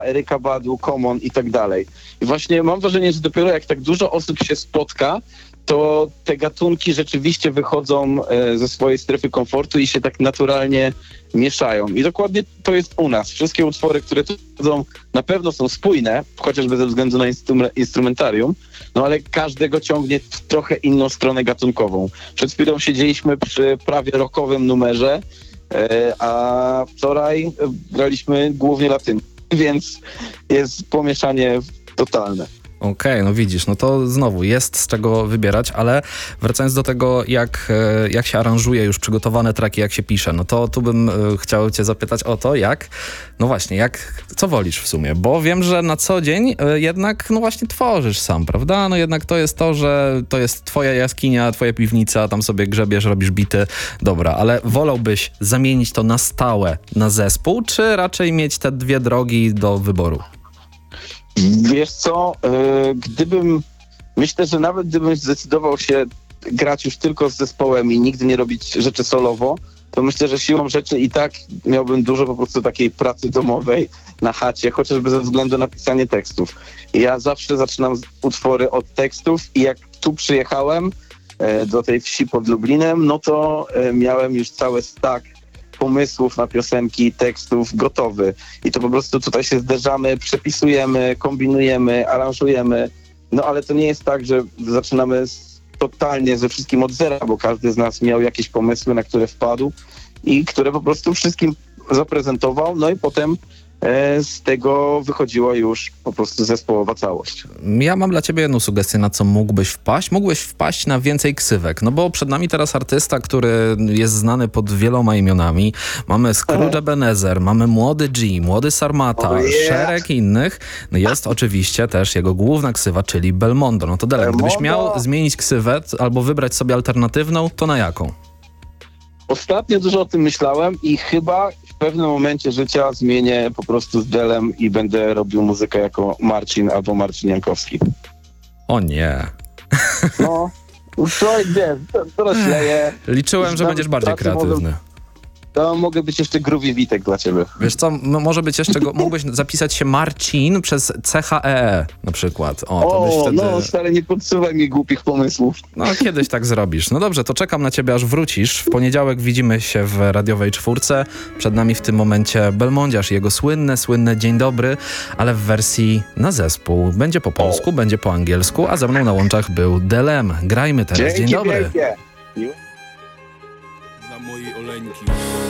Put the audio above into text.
Eryka Badu, Common i tak dalej. I właśnie mam wrażenie, że dopiero jak tak dużo osób się spotka, to te gatunki rzeczywiście wychodzą ze swojej strefy komfortu i się tak naturalnie mieszają. I dokładnie to jest u nas. Wszystkie utwory, które tu chodzą, na pewno są spójne, chociażby ze względu na instrumentarium, no ale każdego ciągnie w trochę inną stronę gatunkową. Przed chwilą siedzieliśmy przy prawie rockowym numerze, a wczoraj graliśmy głównie latynkę, więc jest pomieszanie totalne. Okej, no widzisz, no to znowu jest z czego wybierać, ale wracając do tego, jak się aranżuje już przygotowane traki, jak się pisze, no to tu bym chciał cię zapytać o to, no właśnie, co wolisz w sumie? Bo wiem, że na co dzień jednak, no właśnie tworzysz sam, prawda? No jednak to jest to, że to jest twoja jaskinia, twoja piwnica, tam sobie grzebiesz, robisz bity, dobra, ale wolałbyś zamienić to na stałe na zespół, czy raczej mieć te dwie drogi do wyboru? Wiesz co, myślę, że nawet gdybym zdecydował się grać już tylko z zespołem i nigdy nie robić rzeczy solowo, to myślę, że siłą rzeczy i tak miałbym dużo po prostu takiej pracy domowej na chacie, chociażby ze względu na pisanie tekstów. Ja zawsze zaczynam utwory od tekstów i jak tu przyjechałem do tej wsi pod Lublinem, no to miałem już cały stack pomysłów na piosenki, tekstów gotowy. I to po prostu tutaj się zderzamy, przepisujemy, kombinujemy, aranżujemy. No ale to nie jest tak, że zaczynamy totalnie ze wszystkim od zera, bo każdy z nas miał jakieś pomysły, na które wpadł i które po prostu wszystkim zaprezentował. No i potem z tego wychodziła już po prostu zespołowa całość. Ja mam dla ciebie jedną sugestię, na co mógłbyś wpaść. Mógłbyś wpaść na więcej ksywek, no bo przed nami teraz artysta, który jest znany pod wieloma imionami. Mamy Scrooge Ebenezer, mamy Młody G, Młody Sarmata, szereg innych. No jest oczywiście też jego główna ksywa, czyli Belmondo. No to Delem, gdybyś miał zmienić ksywę albo wybrać sobie alternatywną, to na jaką? Ostatnio dużo o tym myślałem i chyba w pewnym momencie życia zmienię po prostu z Delem i będę robił muzykę jako Marcin albo Marcin Jankowski. O nie. No, to rozleję. Liczyłem, że będziesz bardziej kreatywny. To mogę być jeszcze Groovy Witek dla ciebie. Wiesz co, może być jeszcze, mógłbyś zapisać się Marcin przez CHEE na przykład. No stary, nie podsuwaj mi głupich pomysłów. No kiedyś tak zrobisz. No dobrze, to czekam na ciebie, aż wrócisz. W poniedziałek widzimy się w radiowej czwórce. Przed nami w tym momencie Belmondziarz i jego słynne Dzień Dobry, ale w wersji na zespół. Będzie po polsku, będzie po angielsku, a ze mną na łączach był Delem. Grajmy teraz. Dzień dobry. Wielkie. Dla mojej Oleńki.